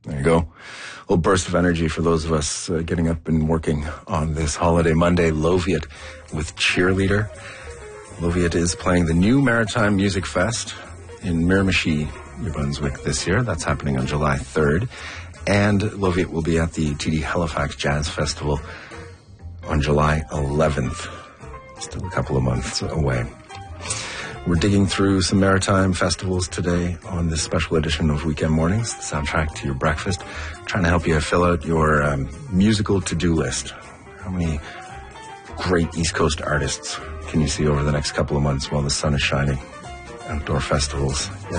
There you go. A little burst of energy for those of us getting up and working on this holiday Monday. Loviet with Cheerleader. Loviet is playing the new Maritime Music Fest in Miramichi, New Brunswick this year. That's happening on July 3rd. And Loviet will be at the TD Halifax Jazz Festival on July 11th. Still a couple of months away. We're digging through some maritime festivals today on this special edition of Weekend Mornings, the soundtrack to your breakfast. Trying to help you fill out your musical to-do list. How many great East Coast artists can you see over the next couple of months while the sun is shining? Outdoor festivals. Yeah.